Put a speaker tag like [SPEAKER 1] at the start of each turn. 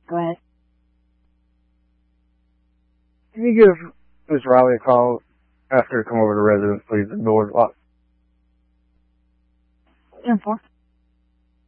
[SPEAKER 1] Go ahead.
[SPEAKER 2] Can you give Miss Riley a call after you come over to residence, please? The door's locked.
[SPEAKER 1] 10-4.